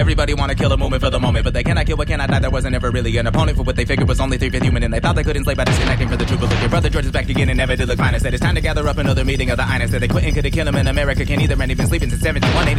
Everybody wanna kill a movement for the moment, but they cannot kill what cannot die. There wasn't ever really an opponent for what they figured was only 3/5 human, and they thought they could enslave by disconnecting for the truth. But look, your brother George is back again and never did look fine. I said it's time to gather up another meeting of the Ines. Said they quit and could have killed him in America. Can't either, man. He's been sleeping since 71. Ain't